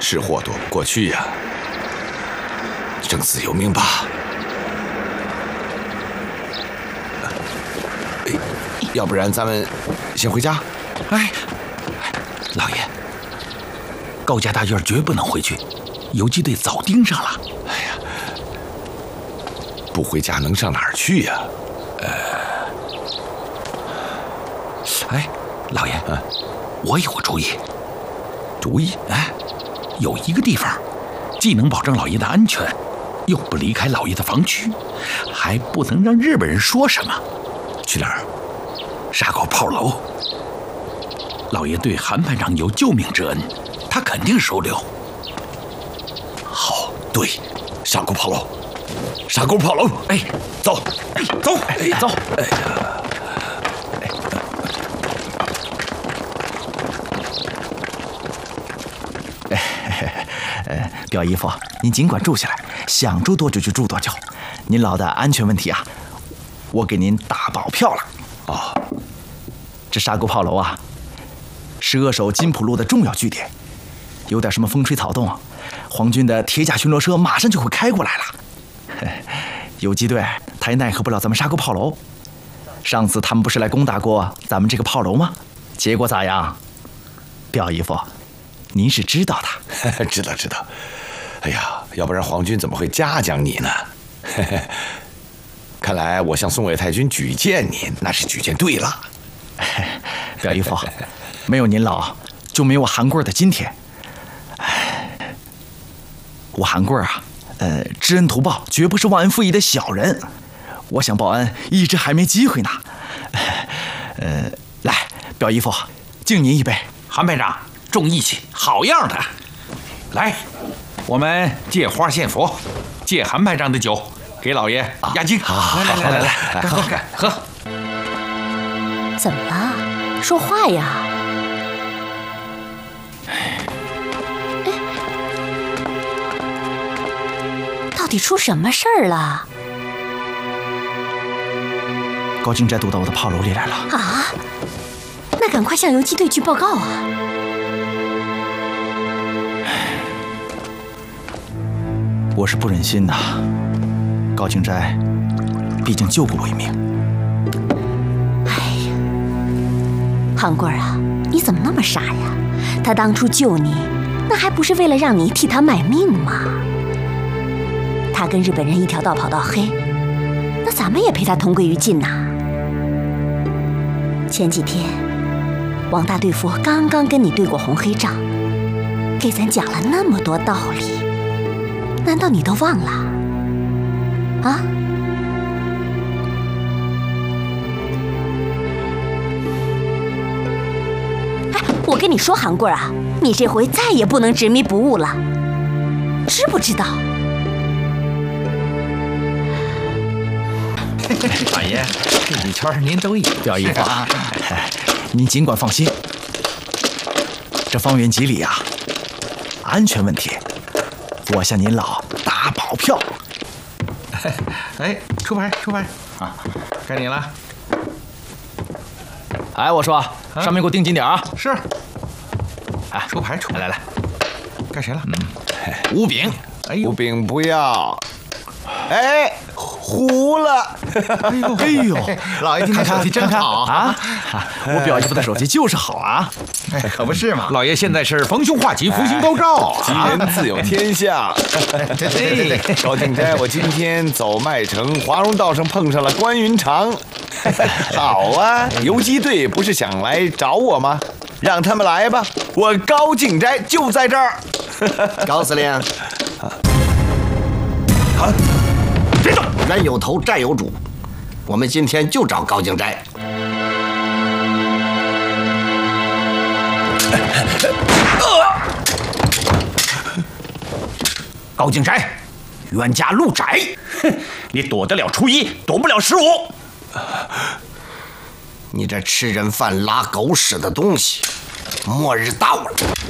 是祸躲不过去呀。生死有命吧。要不然咱们先回家。 哎，老爷，高家大院绝不能回去，游击队早盯上了。 哎呀，不回家能上哪儿去呀？ 哎，老爷，我有个主意。 主意？ 哎，有一个地方，既能保证老爷的安全，又不离开老爷的防区，还不能让日本人说什么。 去哪儿？ 沙沟炮楼。老爷对韩排长有救命之恩，他肯定收留。 好，对，沙沟炮楼，沙沟炮楼。 哎， 走， 哎，走，哎，走。 哎呀，表姨夫，您尽管住下来，想住多久就住多久。您老的安全问题啊，我给您打保票了。 哦， 这沙沟炮楼啊，是扼守金浦路的重要据点，有点什么风吹草动，皇军的铁甲巡逻车马上就会开过来了。游击队他也奈何不了咱们沙沟炮楼。上次他们不是来攻打过咱们这个炮楼吗？结果咋样？表姨夫，您是知道的。 知道。哎呀，要不然皇军怎么会嘉奖你呢？看来我向宋卫太君举荐你，那是举荐对了。 表姨夫，没有您老，就没有我韩贵的今天。我韩贵啊，知恩图报，绝不是忘恩负义的小人。我想报恩，一直还没机会呢。来，表姨夫，敬您一杯。 韩排长，重义气，好样的！来，我们借花献佛，借韩排长的酒，给老爷压惊。来，喝。 怎么了？说话呀！到底出什么事儿了？ 高敬斋躲到我的炮楼里来了。 啊！那赶快向游击队去报告啊！ 我是不忍心呐，高敬斋毕竟救过我一命。 哎呀，韩贵啊，你怎么那么傻呀？他当初救你，那还不是为了让你替他卖命吗？他跟日本人一条道跑到黑，那咱们也陪他同归于尽呐。前几天，王大队副刚刚跟你对过红黑仗，给咱讲了那么多道理，难道你都忘了？啊？哎，我跟你说，韩贵啊，你这回再也不能执迷不悟了，知不知道？ 老爷，这一圈您都赢。 表姨夫，您尽管放心，这方圆几里啊，安全问题，我向您老打保票。 哎，出牌啊！该你了。 哎，我说，上面给我定紧点啊！ 是。哎，出牌，来，该谁了？ 吴炳。 哎呦， 吴炳不要。哎，糊了！ 哎呦， 老爷今天手气真好啊！我表姨夫的手气就是好啊！ 哎，可不是嘛！老爷现在是逢凶化吉，福星高照， 吉人自有天相。 对， 高敬斋，我今天走麦城华容道上碰上了关云长。好啊，游击队不是想来找我吗？让他们来吧，我高敬斋就在这儿。 高司令， 别动！ 人有头，债有主，我们今天就找高敬斋。 高敬斋，冤家路窄，哼，你躲得了初一，躲不了15。 你这吃人饭拉狗屎的东西，末日到了！